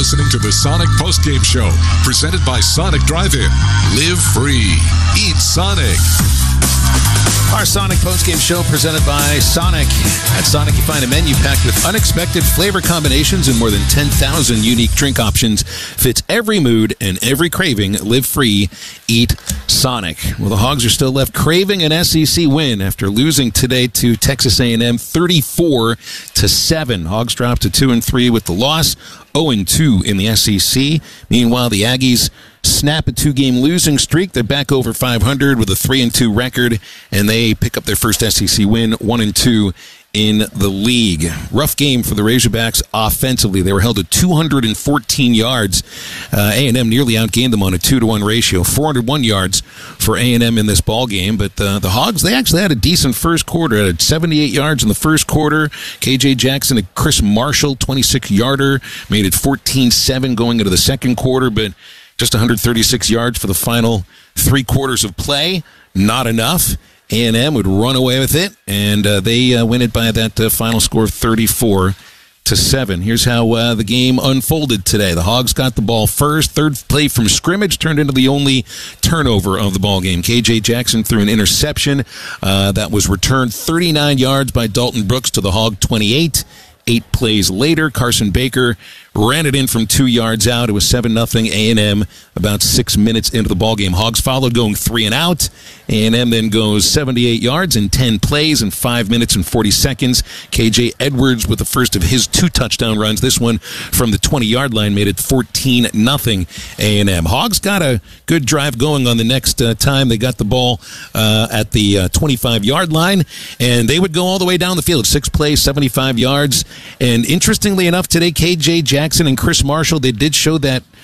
listening to the Sonic Postgame Show, presented by Sonic Drive-In. Live free. Eat Sonic. Our Sonic Postgame Show presented by Sonic. At Sonic, you find a menu packed with unexpected flavor combinations and more than 10,000 unique drink options. Fits every mood and every craving. Live free. Eat Sonic. Well, the Hogs are still left craving an SEC win after losing today to Texas A&M 34-7. Hogs dropped to 2-3 with the loss, 0-2 in the SEC. Meanwhile, the Aggies snap a 2-game losing streak. They're back over 500 with a 3-2 record, and they pick up their first SEC win, 1-2 in the league. Rough game for the Razorbacks offensively. They were held at 214 yards. A&M nearly outgained them on a 2-to-1 ratio. 401 yards for A&M in this ball game. But the Hogs, they actually had a decent first quarter. Had 78 yards in the first quarter. KJ Jackson and Chris Marshall, 26-yarder, made it 14-7 going into the second quarter, but just 136 yards for the final 3 quarters of play. Not enough. A&M would run away with it, and they win it by that final score of 34-7. Here's how the game unfolded today. The Hogs got the ball first. Third play from scrimmage turned into the only turnover of the ball game. KJ Jackson threw an interception that was returned 39 yards by Dalton Brooks to the Hog 28. 8 plays later, Carson Baker ran it in from 2 yards out. It was 7-0 A&M about 6 minutes into the ballgame. Hogs followed going 3 and out. A&M then goes 78 yards in 10 plays in 5 minutes and 40 seconds. KJ Edwards with the first of his 2 touchdown runs. This one from the 20-yard line made it 14-0 A&M. Hogs got a good drive going on the next time. They got the ball at the 25-yard line, and they would go all the way down the field. 6 plays, 75 yards. And interestingly enough, today, KJ Jackson and Chris Marshall, they did show that